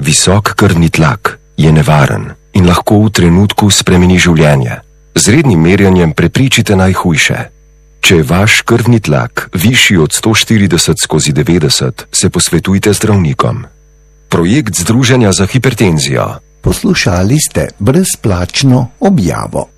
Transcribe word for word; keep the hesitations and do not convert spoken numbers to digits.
Visok krvni tlak je nevaren in lahko v trenutku spremeni življenje. Z rednim merjenjem prepričite najhujše. Če je vaš krvni tlak višji od sto štirideset skozi devetdeset, se posvetujte z zdravnikom. Projekt Združenja za hipertenzijo. Poslušali ste brezplačno objavo.